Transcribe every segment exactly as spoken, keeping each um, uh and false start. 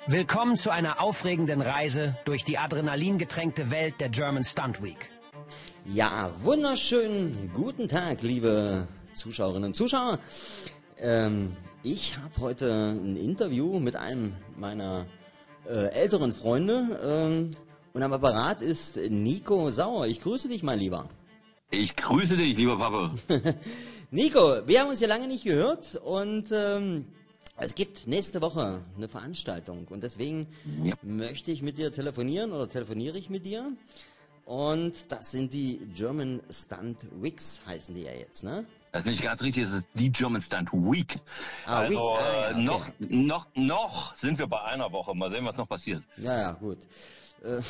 Willkommen zu einer aufregenden Reise durch die adrenalingetränkte Welt der German Stunt Week. Ja, wunderschönen guten Tag, liebe Zuschauerinnen und Zuschauer. Ähm, ich habe heute ein Interview mit einem meiner äh, älteren Freunde ähm, und am Apparat ist Nico Sauer. Ich grüße dich, mein Lieber. Ich grüße dich, lieber Papa. Nico, wir haben uns ja lange nicht gehört und ähm, es gibt nächste Woche eine Veranstaltung und deswegen ja. möchte ich mit dir telefonieren oder telefoniere ich mit dir. Und das sind die German Stunt Weeks, heißen die ja jetzt, ne? Das ist nicht ganz richtig, es ist die German Stunt Week. Ah, also Week. Ah, ja, okay. noch, noch, noch sind wir bei einer Woche. Mal sehen, was noch passiert. Ja, ja, gut. Äh,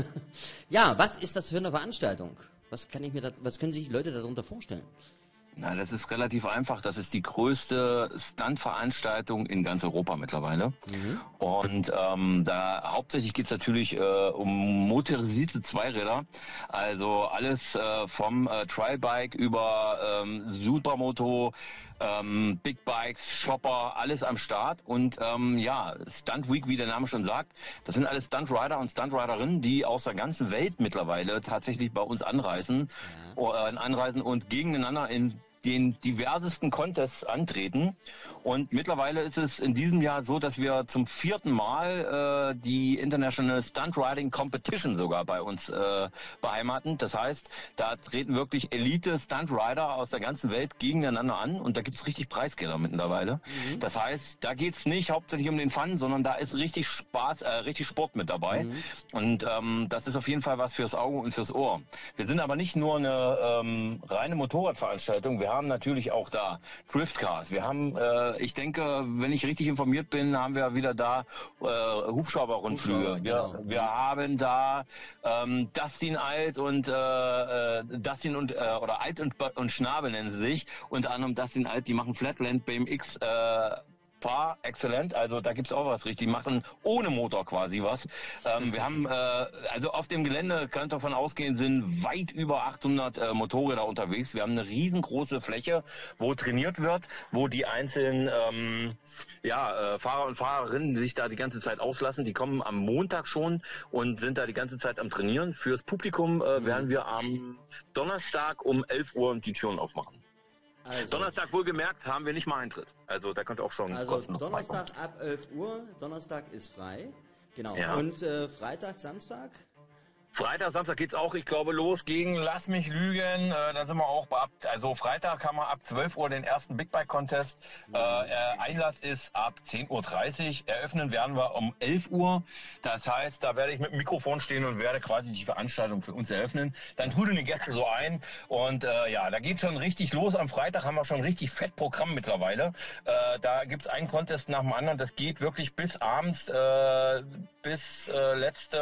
ja, was ist das für eine Veranstaltung? Was kann ich mir da, was können sich Leute darunter vorstellen? Na, das ist relativ einfach. Das ist die größte Stunt-Veranstaltung in ganz Europa mittlerweile. Mhm. Und ähm, da hauptsächlich geht es natürlich äh, um motorisierte Zweiräder. Also alles äh, vom äh, Trial-Bike über ähm, Supermoto, ähm, Big Bikes, Shopper, alles am Start. Und ähm, ja, Stunt Week, wie der Name schon sagt, das sind alles Stunt-Rider und Stunt-Riderinnen, die aus der ganzen Welt mittlerweile tatsächlich bei uns anreisen, ja. äh, anreisen und gegeneinander in den diversesten Contests antreten. Und mittlerweile ist es in diesem Jahr so, dass wir zum vierten Mal äh, die International Stunt Riding Competition sogar bei uns äh, beheimaten. Das heißt, da treten wirklich Elite Stunt Rider aus der ganzen Welt gegeneinander an und da gibt's richtig Preisgelder mittlerweile. Mhm. Das heißt, da geht's nicht hauptsächlich um den Fun, sondern da ist richtig Spaß, äh, richtig Sport mit dabei. Mhm. Und ähm, das ist auf jeden Fall was fürs Auge und fürs Ohr. Wir sind aber nicht nur eine ähm, reine Motorradveranstaltung. Wir haben natürlich auch da Driftcars. Wir haben, äh, ich denke, wenn ich richtig informiert bin, haben wir wieder da äh, Hubschrauber-Rundflüge. Hubschrauber, genau. wir, wir haben da ähm, Dustin Alt und äh, Dustin und äh, oder Alt und, und Schnabel nennen sie sich. Unter anderem Dustin Alt, die machen Flatland B M X äh, Par exzellent, also da gibt's auch was richtig, die machen ohne Motor quasi was. Ähm, wir haben, äh, also auf dem Gelände, könnt ihr davon ausgehen, sind weit über achthundert äh, Motorräder unterwegs. Wir haben eine riesengroße Fläche, wo trainiert wird, wo die einzelnen ähm, ja, äh, Fahrer und Fahrerinnen sich da die ganze Zeit auslassen. Die kommen am Montag schon und sind da die ganze Zeit am Trainieren. Fürs Publikum äh, werden wir am Donnerstag um elf Uhr die Türen aufmachen. Also, Donnerstag wohlgemerkt haben wir nicht mal Eintritt. Also da könnt ihr auch schon also kostenlos Donnerstag ab elf Uhr, Donnerstag ist frei. Genau. Ja. Und äh, Freitag, Samstag? Freitag, Samstag geht's auch, ich glaube, los gegen Lass mich lügen. Äh, da sind wir auch ab, also Freitag haben wir ab zwölf Uhr den ersten Big Bike Contest. Äh, Einlass ist ab zehn Uhr dreißig. Eröffnen werden wir um elf Uhr. Das heißt, da werde ich mit dem Mikrofon stehen und werde quasi die Veranstaltung für uns eröffnen. Dann trudeln die Gäste so ein. Und äh, ja, da geht's schon richtig los. Am Freitag haben wir schon richtig fett Programm mittlerweile. Äh, da gibt's einen Contest nach dem anderen. Das geht wirklich bis abends, äh, bis äh, letzte,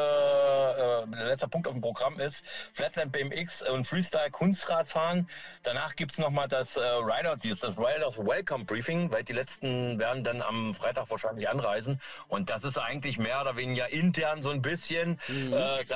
äh, letzter Punkt auf dem Programm ist Flatland B M X und Freestyle Kunstradfahren. Danach gibt es nochmal das äh, Rider, das Riders Welcome Briefing, weil die letzten werden dann am Freitag wahrscheinlich anreisen. Und das ist eigentlich mehr oder weniger intern so ein bisschen. Mhm. Äh,